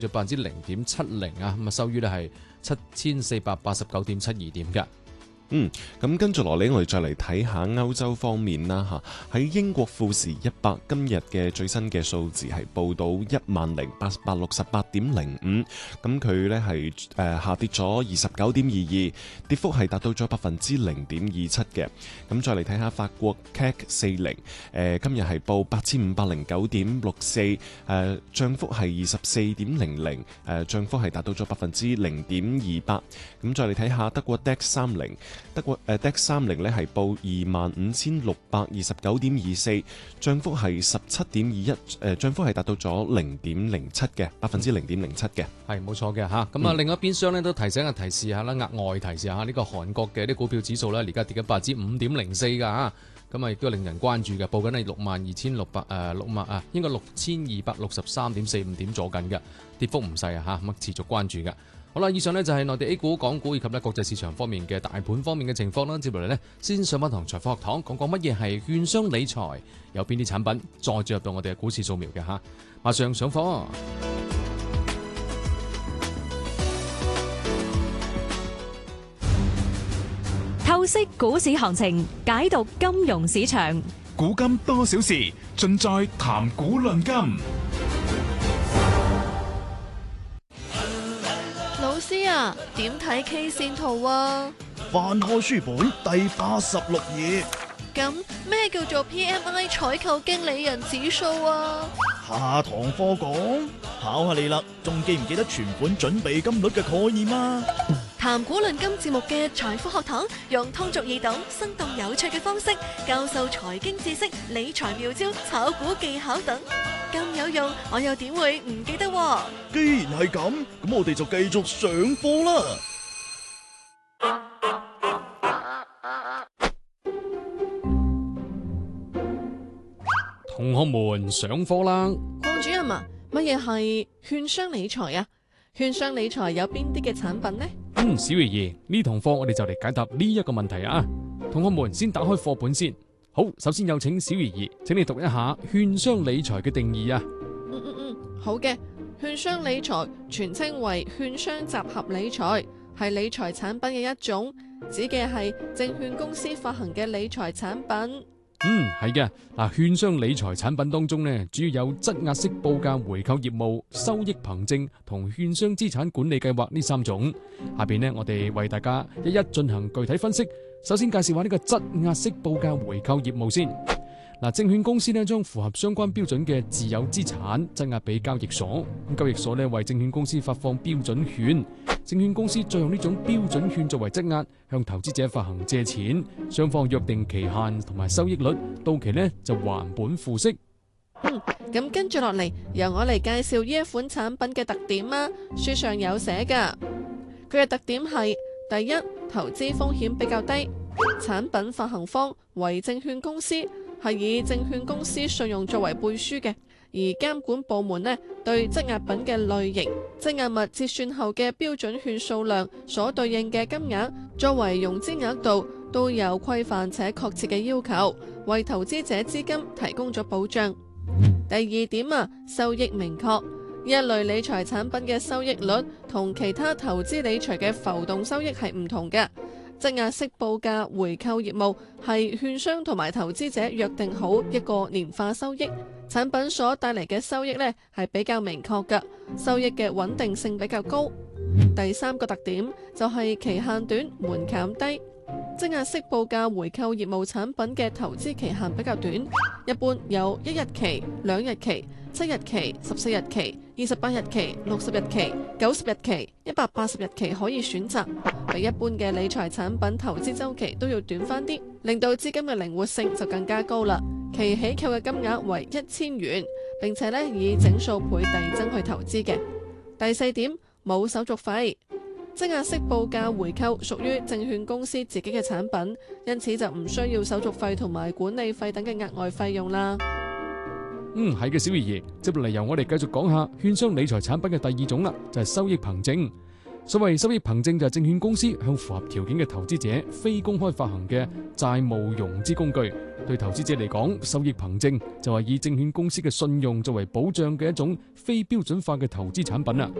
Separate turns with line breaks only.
咗0.70%啊，咁啊收於咧係7489.72點嘅。
咁跟住落嚟，我哋再嚟睇下歐洲方面啦嚇。喺英國富時100今日嘅最新嘅數字係報到10,868.05，咁佢呢係下跌咗29.22，跌幅係達到咗0.27%嘅。咁再嚟睇下法國 CAC 40，今日係報8509.64，漲幅係24.00，漲幅係達到咗0.28%。咁再嚟睇下德國 DAX 30。德國DAX 30咧係報25,629.24，漲幅係17.21%，漲幅係達到咗0.07%嘅0.07%嘅，
係冇錯嘅嚇。咁啊，另一邊廂咧都提示下啦，額外提示下呢個韓國嘅啲股票指數咧，而家跌緊5.04%㗎嚇。咁啊，亦都令人關注嘅，報緊係應該6263.45點左緊嘅，跌幅唔細啊嚇，咁持續關注嘅。好啦，以上呢就係內地 A 股、港股以及咧國際市場方面嘅大盤方面嘅情況啦。接落嚟呢，先上翻堂財科學堂，講乜嘢係券商理財，有邊啲產品，再進入到我哋嘅股市掃描嘅嚇。馬上上課。
透析股市行情，解讀金融市場，
古今多少事，盡在談股論金。
老師啊，點睇 K 線圖啊？
翻開書本第86頁。
咁咩叫做 PMI 採購經理人指數啊？
下堂課講，考下你啦，仲記唔記得存款準備金率嘅概念啊？
談股論金節目嘅財富學堂，用通俗易懂、生動有趣嘅方式教授財經知識、理財妙招、炒股技巧等，咁有用，我又點會唔記得喎？
既然係咁，咁我哋就繼續上課啦。
同學們上課啦！
鄺主任啊，乜嘢係券商理財啊？券商理財有邊啲嘅產品呢？
小爺爺，呢堂課我哋就嚟解答呢一個問題啊！同學們先打開課本先。好，首先有請小爺爺，請你讀一下券商理財嘅定義啊！
好嘅，券商理財全稱為券商集合理財，係理財產品嘅一種，指嘅係證券公司發行嘅理財產品。
係嘅。嗱，券商理財產品當中呢，主要有質押式報價回購業務、收益憑證同券商資產管理計劃呢三種。下邊呢，我哋為大家一一進行具體分析。首先介紹下呢個質押式報價回購業務先。嗱，證券公司呢將符合相關標準嘅自有資產質押俾交易所，咁交易所呢為證券公司發放標準券，證券公司再用呢種標準券作為質押，向投資者發行借錢，雙方約定期限同埋收益率，到期呢就還本付息。
咁跟住落嚟，由我嚟介紹呢一款產品嘅特點啊。書上有寫噶，佢嘅特點係：第一，投資風險比較低，產品發行方為證券公司，係以證券公司信用作為背書嘅，而監管部門呢對質押品嘅類型、質押物折算後嘅標準券數量所對應嘅金額作為融資額度都有規範且確切嘅要求，為投資者資金提供咗保障。第二點啊，收益明確，一類理財產品嘅收益率同其他投資理財嘅浮動收益係唔同嘅。質押式報價回購業務係券商同埋投資者約定好一個年化收益，產品所帶嚟嘅收益呢係比較明確嘅，收益嘅穩定性比較高。第三個特點就係期限短、門檻低。質押式報價回購業務產品嘅投資期限比較短，一般有1日期、2日期、7日期、14日期、28日期、60日期、90日期、180日期可以選擇，比一般嘅理財產品投資週期都要短翻啲，令到資金嘅靈活性就更加高啦。其起購嘅金額為1000元，並且呢以整數倍遞增去投資嘅。第四點，冇手續費。質押式報價回購屬於證券公司自己嘅產品，因此就唔需要手續費同埋管理費等嘅額外費用啦。
係嘅，小爺爺，接落嚟由我哋繼續講下券商理財產品嘅第二種啦，就係收益憑證。 所謂收益憑證就係證券公司向符合條件嘅投資者非公開發行嘅債務融資工具。對投資者嚟講，收益憑證就係以證券公司嘅信用作為保障嘅一種非標準化嘅投資產品啊。